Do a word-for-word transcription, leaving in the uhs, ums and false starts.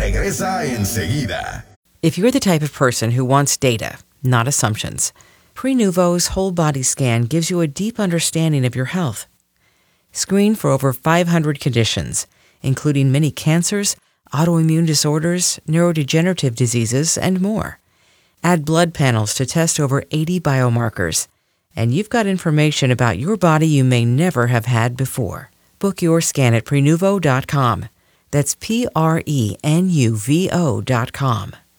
regresa enseguida. If you're the type of person who wants data, not assumptions, Prenuvo's whole body scan gives you a deep understanding of your health. Screen for over five hundred conditions, including many cancers, autoimmune disorders, neurodegenerative diseases, and more. Add blood panels to test over eighty biomarkers, and you've got information about your body you may never have had before. Book your scan at Prenuvo dot com. That's P R E N U V O dot com.